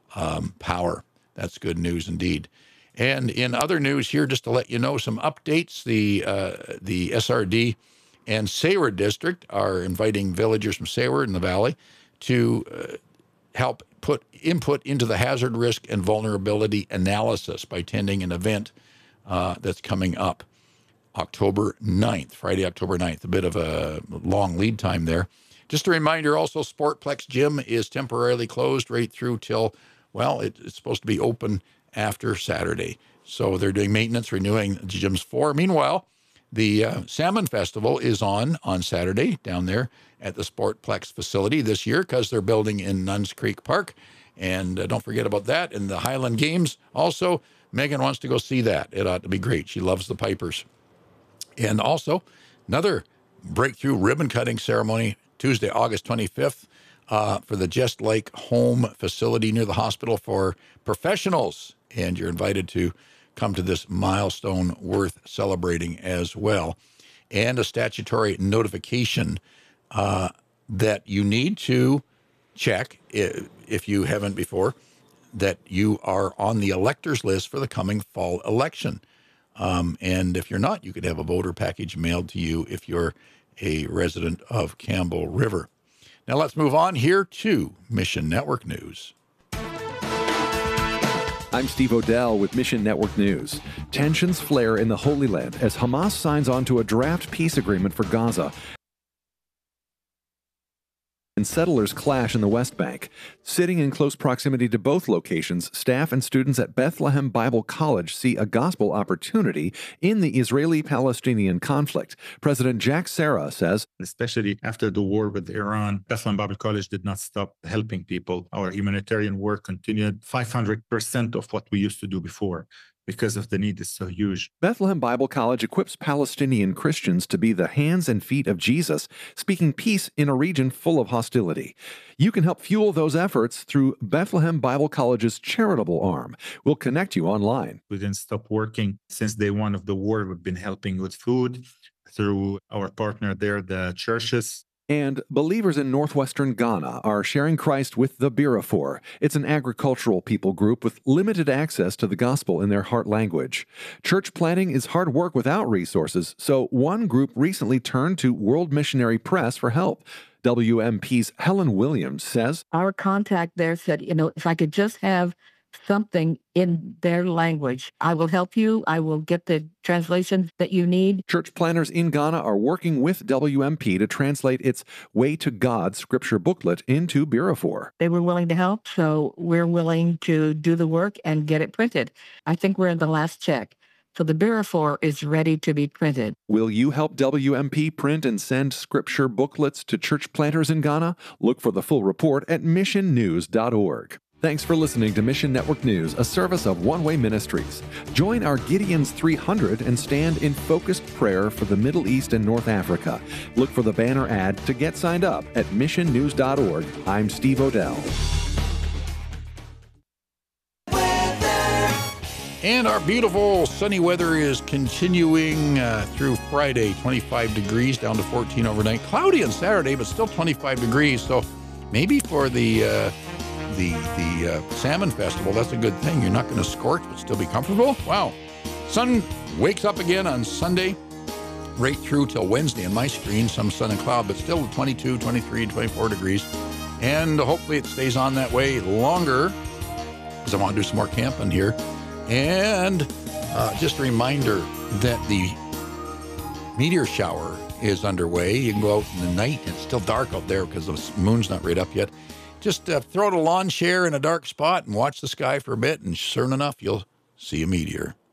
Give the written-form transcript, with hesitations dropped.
power. That's good news indeed. And in other news here, just to let you know some updates, the SRD and Sayward District are inviting villagers from Sayward in the Valley to help put input into the hazard, risk, and vulnerability analysis by attending an event that's coming up October 9th, Friday, October 9th. A bit of a long lead time there. Just a reminder also, Sportplex Gym is temporarily closed right through till, well, it's supposed to be open after Saturday. So they're doing maintenance, renewing the gym's floor. Meanwhile, the Salmon Festival is on Saturday down there at the Sportplex facility this year because they're building in Nuns Creek Park. And don't forget about that. And the Highland Games also, Megan wants to go see that. It ought to be great. She loves the Pipers. And also, another breakthrough ribbon-cutting ceremony Tuesday, August 25th for the Just Like Home facility near the hospital for professionals. And you're invited to come to this milestone worth celebrating as well. And a statutory notification that you need to check, if you haven't before, that you are on the electors list for the coming fall election. And if you're not, you could have a voter package mailed to you if you're a resident of Campbell River. Now let's move on here to Mission Network News. I'm Steve Odell with Mission Network News. Tensions flare in the Holy Land as Hamas signs on to a draft peace agreement for Gaza. And settlers clash in the West Bank. Sitting in close proximity to both locations, staff and students at Bethlehem Bible College see a gospel opportunity in the Israeli-Palestinian conflict. President Jack Serra says, especially after the war with Iran, Bethlehem Bible College did not stop helping people. Our humanitarian work continued 500% of what we used to do before, because of the need is so huge. Bethlehem Bible College equips Palestinian Christians to be the hands and feet of Jesus, speaking peace in a region full of hostility. You can help fuel those efforts through Bethlehem Bible College's charitable arm. We'll connect you online. We didn't stop working since day one of the war. We've been helping with food through our partner there, the churches. And believers in northwestern Ghana are sharing Christ with the Birafor. It's an agricultural people group with limited access to the gospel in their heart language. Church planting is hard work without resources, so one group recently turned to World Missionary Press for help. WMP's Helen Williams says, our contact there said, if I could just have something in their language, I will help you. I will get the translation that you need. Church planners in Ghana are working with WMP to translate its Way to God scripture booklet into Birafor. They were willing to help, so we're willing to do the work and get it printed. I think we're in the last check. So the Birafor is ready to be printed. Will you help WMP print and send scripture booklets to church planters in Ghana? Look for the full report at missionnews.org. Thanks for listening to Mission Network News, a service of One Way Ministries. Join our Gideon's 300 and stand in focused prayer for the Middle East and North Africa. Look for the banner ad to get signed up at missionnews.org. I'm Steve Odell. And our beautiful sunny weather is continuing through Friday, 25 degrees down to 14 overnight. Cloudy on Saturday, but still 25 degrees. So maybe for the Salmon Festival, that's a good thing. You're not going to scorch, but still be comfortable. Wow. Sun wakes up again on Sunday, right through till Wednesday on my screen. Some sun and cloud, but still 22, 23, 24 degrees. And hopefully it stays on that way longer, because I want to do some more camping here. And just a reminder that the meteor shower is underway. You can go out in the night. It's still dark out there because the moon's not right up yet. Just throw out a lawn chair in a dark spot and watch the sky for a bit, and sure enough, you'll see a meteor.